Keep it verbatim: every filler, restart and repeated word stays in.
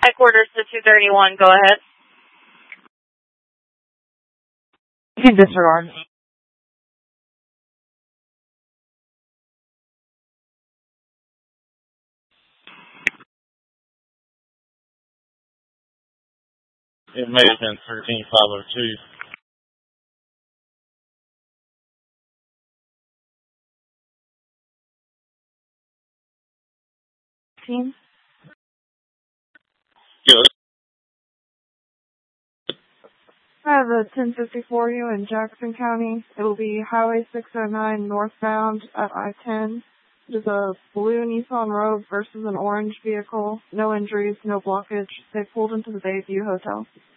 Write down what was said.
Headquarters to two thirty-one, go ahead. You can disregard. It may have been thirteen five oh two. Team? Good. I have a ten fifty-four U in Jackson County. It'll be Highway six oh nine northbound at I ten. There's a blue Nissan Rogue versus an orange vehicle. No injuries, no blockage. They pulled into the Bayview Hotel.